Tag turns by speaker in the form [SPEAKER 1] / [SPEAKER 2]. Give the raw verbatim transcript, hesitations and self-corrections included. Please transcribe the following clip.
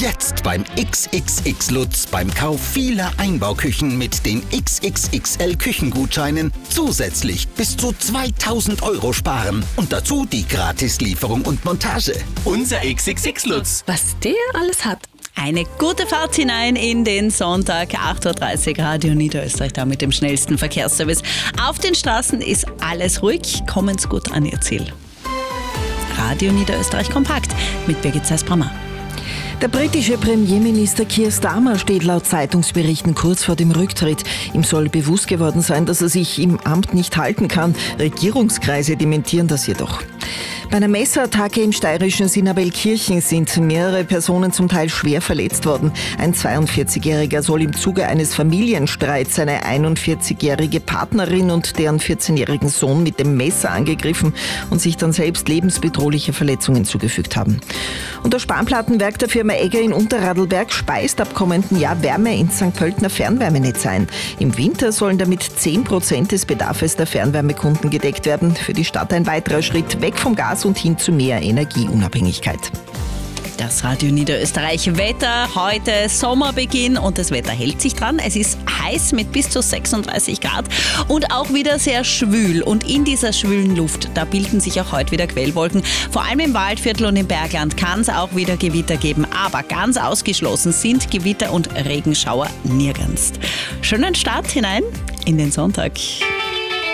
[SPEAKER 1] Jetzt beim X X X Lutz beim Kauf vieler Einbauküchen mit den X X X L Küchengutscheinen zusätzlich bis zu zweitausend Euro sparen. Und dazu die Gratislieferung und Montage. Unser X X X Lutz.
[SPEAKER 2] Was der alles hat.
[SPEAKER 3] Eine gute Fahrt hinein in den Sonntag, acht Uhr dreißig, Radio Niederösterreich, da mit dem schnellsten Verkehrsservice. Auf den Straßen ist alles ruhig, kommen Sie gut an Ihr Ziel. Radio Niederösterreich kompakt mit Birgit Zeiss-Brammer.
[SPEAKER 2] Der britische Premierminister Keir Starmer steht laut Zeitungsberichten kurz vor dem Rücktritt. Ihm soll bewusst geworden sein, dass er sich im Amt nicht halten kann. Regierungskreise dementieren das jedoch. Bei einer Messerattacke im steirischen Sinabelkirchen sind mehrere Personen zum Teil schwer verletzt worden. Ein zweiundvierzigjähriger soll im Zuge eines Familienstreits seine einundvierzigjährige Partnerin und deren vierzehnjährigen Sohn mit dem Messer angegriffen und sich dann selbst lebensbedrohliche Verletzungen zugefügt haben. Und das Spanplattenwerk der Firma Egger in Unterradlberg speist ab kommenden Jahr Wärme ins Sankt Pöltener Fernwärmenetz ein. Im Winter sollen damit zehn Prozent des Bedarfs der Fernwärmekunden gedeckt werden. Für die Stadt ein weiterer Schritt weg vom Gas und hin zu mehr Energieunabhängigkeit.
[SPEAKER 3] Das Radio Niederösterreich Wetter, heute Sommerbeginn und das Wetter hält sich dran. Es ist heiß mit bis zu sechsunddreißig Grad und auch wieder sehr schwül. Und in dieser schwülen Luft, da bilden sich auch heute wieder Quellwolken. Vor allem im Waldviertel und im Bergland kann es auch wieder Gewitter geben. Aber ganz ausgeschlossen sind Gewitter und Regenschauer nirgends. Schönen Start hinein in den Sonntag.